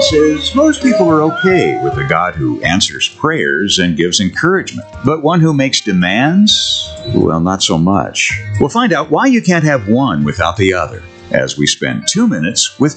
is most people are okay with a God who answers prayers and gives encouragement. But one who makes demands? Well, not so much. We'll find out why you can't have one without the other as we spend 2 minutes with